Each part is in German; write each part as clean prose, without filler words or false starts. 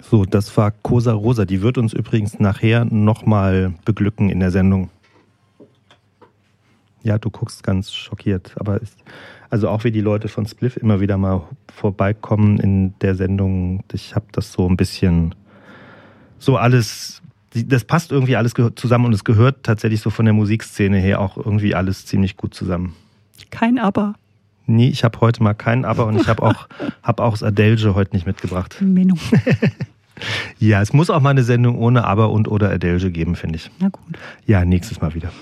So, das war Cosa Rosa. Die wird uns übrigens nachher nochmal beglücken in der Sendung. Ja, du guckst ganz schockiert. Aber also auch wie die Leute von Spliff immer wieder mal vorbeikommen in der Sendung. Ich habe das so ein bisschen so alles, das passt irgendwie alles zusammen und es gehört tatsächlich so von der Musikszene her auch irgendwie alles ziemlich gut zusammen. Kein Aber. Nee, ich habe heute mal keinen Aber und ich habe auch das Adele heute nicht mitgebracht. Menno. Ja, es muss auch mal eine Sendung ohne Aber und oder Adele geben, finde ich. Na gut. Ja, nächstes Mal wieder.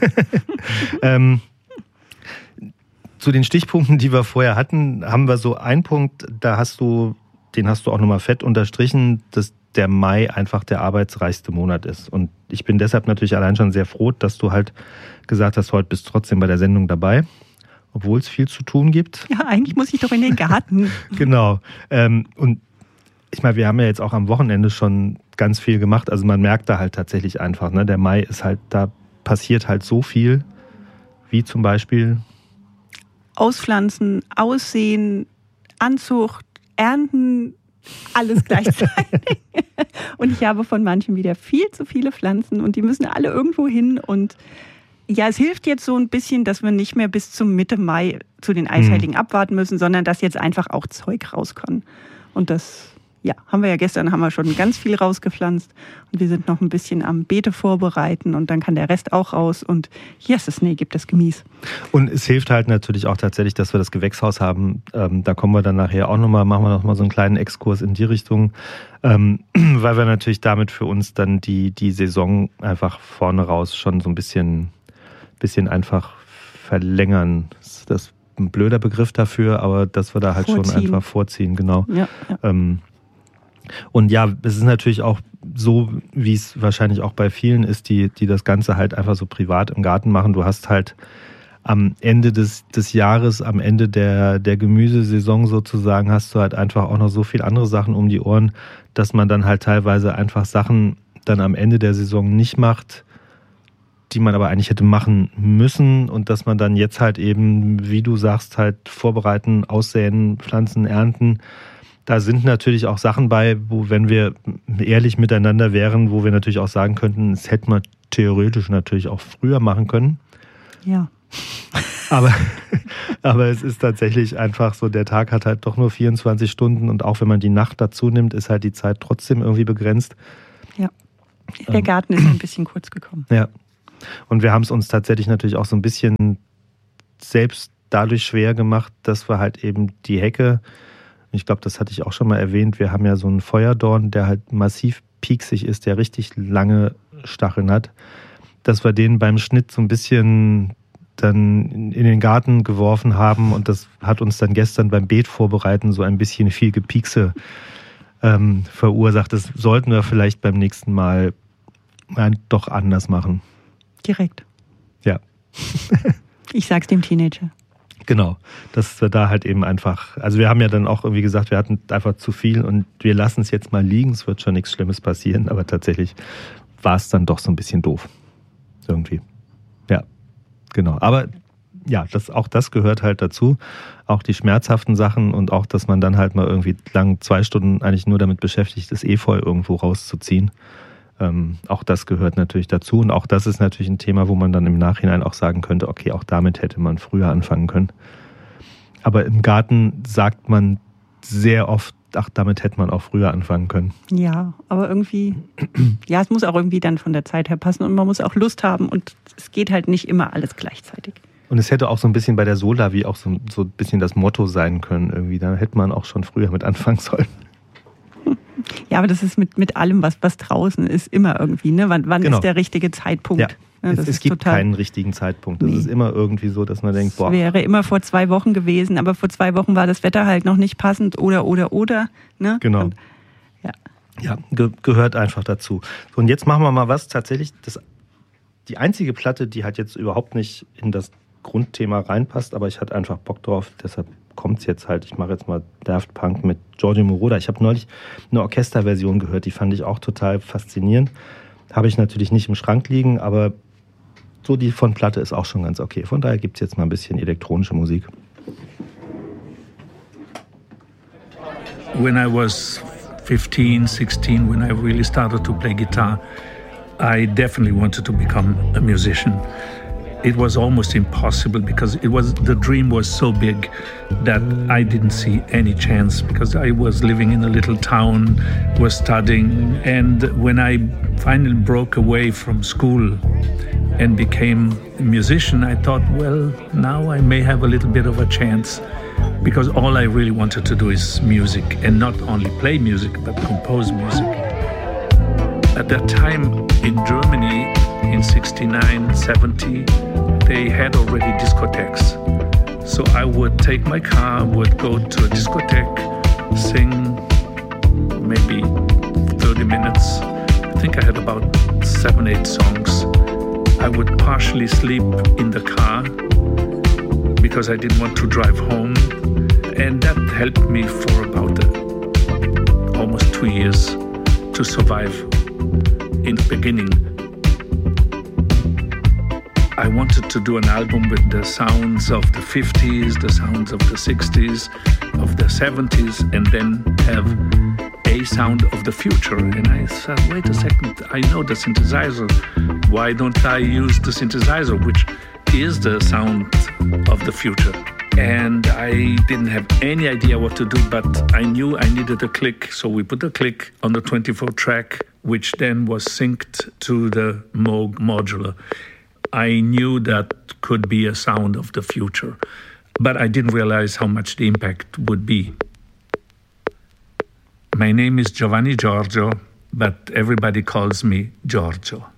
Zu den Stichpunkten, die wir vorher hatten, haben wir so einen Punkt, den hast du auch nochmal fett unterstrichen, dass der Mai einfach der arbeitsreichste Monat ist. Und ich bin deshalb natürlich allein schon sehr froh, dass du halt gesagt hast, heute bist du trotzdem bei der Sendung dabei, obwohl es viel zu tun gibt. Ja, eigentlich muss ich doch in den Garten. Genau. Und ich meine, wir haben ja jetzt auch am Wochenende schon ganz viel gemacht. Also man merkt da halt tatsächlich einfach, ne, der Mai ist halt, da passiert halt so viel, wie zum Beispiel Auspflanzen, Aussehen, Anzucht, Ernten, alles gleichzeitig. Und ich habe von manchen wieder viel zu viele Pflanzen und die müssen alle irgendwo hin. Und ja, es hilft jetzt so ein bisschen, dass wir nicht mehr bis zum Mitte Mai zu den Eisheiligen abwarten müssen, sondern dass jetzt einfach auch Zeug raus kann. Und das, ja, haben wir schon ganz viel rausgepflanzt und wir sind noch ein bisschen am Beete vorbereiten und dann kann der Rest auch raus und gibt es Gemüse. Und es hilft halt natürlich auch tatsächlich, dass wir das Gewächshaus haben. Da kommen wir dann nachher auch machen wir nochmal so einen kleinen Exkurs in die Richtung, weil wir natürlich damit für uns dann die Saison einfach vorne raus schon so ein bisschen einfach verlängern. Das ist ein blöder Begriff dafür, aber dass wir da halt schon einfach vorziehen, genau. Ja. Und ja, es ist natürlich auch so, wie es wahrscheinlich auch bei vielen ist, die das Ganze halt einfach so privat im Garten machen. Du hast halt am Ende des Jahres, am Ende der Gemüsesaison sozusagen, hast du halt einfach auch noch so viel andere Sachen um die Ohren, dass man dann halt teilweise einfach Sachen dann am Ende der Saison nicht macht, die man aber eigentlich hätte machen müssen und dass man dann jetzt halt eben, wie du sagst, halt vorbereiten, aussäen, pflanzen, ernten. Da sind natürlich auch Sachen bei, wo, wenn wir ehrlich miteinander wären, wo wir natürlich auch sagen könnten, es hätte man theoretisch natürlich auch früher machen können. Ja. Aber es ist tatsächlich einfach so, der Tag hat halt doch nur 24 Stunden und auch wenn man die Nacht dazu nimmt, ist halt die Zeit trotzdem irgendwie begrenzt. Ja, der Garten ist ein bisschen kurz gekommen. Ja, und wir haben es uns tatsächlich natürlich auch so ein bisschen selbst dadurch schwer gemacht, dass wir halt eben die Hecke, ich glaube, das hatte ich auch schon mal erwähnt, wir haben ja so einen Feuerdorn, der halt massiv pieksig ist, der richtig lange Stacheln hat, dass wir den beim Schnitt so ein bisschen dann in den Garten geworfen haben und das hat uns dann gestern beim Beet vorbereiten so ein bisschen viel Gepiekse verursacht. Das sollten wir vielleicht beim nächsten Mal doch anders machen. Direkt. Ja. Ich sag's dem Teenager. Genau, dass wir da halt eben einfach, also wir haben ja dann auch irgendwie gesagt, wir hatten einfach zu viel und wir lassen es jetzt mal liegen, es wird schon nichts Schlimmes passieren, aber tatsächlich war es dann doch so ein bisschen doof. Irgendwie. Ja, genau. Aber ja, auch das gehört halt dazu. Auch die schmerzhaften Sachen und auch, dass man dann halt mal irgendwie lang 2 Stunden eigentlich nur damit beschäftigt ist, Efeu irgendwo rauszuziehen. Auch das gehört natürlich dazu und auch das ist natürlich ein Thema, wo man dann im Nachhinein auch sagen könnte, okay, auch damit hätte man früher anfangen können. Aber im Garten sagt man sehr oft, ach, damit hätte man auch früher anfangen können. Ja, aber irgendwie, ja, es muss auch irgendwie dann von der Zeit her passen und man muss auch Lust haben und es geht halt nicht immer alles gleichzeitig. Und es hätte auch so ein bisschen bei der Sola wie auch so ein bisschen das Motto sein können irgendwie, da hätte man auch schon früher mit anfangen sollen. Ja, aber das ist mit allem, was draußen ist, immer irgendwie, ne? Wann genau. Ist der richtige Zeitpunkt? Ja, es gibt keinen richtigen Zeitpunkt. Es ist immer irgendwie so, dass man denkt, boah. Es wäre immer vor 2 Wochen gewesen, aber vor 2 Wochen war das Wetter halt noch nicht passend oder, ne? Genau. Und, ja, gehört einfach dazu. So, und jetzt machen wir mal was, tatsächlich, die einzige Platte, die halt jetzt überhaupt nicht in das Grundthema reinpasst, aber ich hatte einfach Bock drauf, deshalb kommt es jetzt halt, ich mache jetzt mal Daft Punk mit Giorgio Moroder. Ich habe neulich eine Orchesterversion gehört, die fand ich auch total faszinierend. Habe ich natürlich nicht im Schrank liegen, aber so die von Platte ist auch schon ganz okay. Von daher gibt es jetzt mal ein bisschen elektronische Musik. When I was 15, 16, when I really started to play guitar, I definitely wanted to become a musician. It was almost impossible because the dream was so big that I didn't see any chance, because I was living in a little town, was studying, and when I finally broke away from school and became a musician, I thought, well, now I may have a little bit of a chance, because all I really wanted to do is music, and not only play music, but compose music. At that time in Germany, in 69, 70, they had already discotheques. So I would take my car, would go to a discotheque, sing maybe 30 minutes. I think I had about 7-8 songs. I would partially sleep in the car because I didn't want to drive home. And that helped me for about almost 2 years to survive in the beginning. I wanted to do an album with the sounds of the 50s, the sounds of the 60s, of the 70s, and then have a sound of the future. And I said, wait a second, I know the synthesizer. Why don't I use the synthesizer, which is the sound of the future? And I didn't have any idea what to do, but I knew I needed a click. So we put a click on the 24 track, which then was synced to the Moog modular. I knew that could be a sound of the future, but I didn't realize how much the impact would be. My name is Giovanni Giorgio, but everybody calls me Giorgio.